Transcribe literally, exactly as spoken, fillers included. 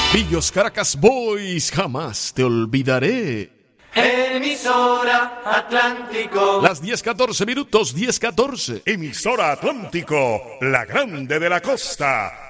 Pillos Caracas Boys, jamás te olvidaré. Emisora Atlántico. Las diez catorce minutos, diez catorce. Emisora Atlántico, la grande de la costa.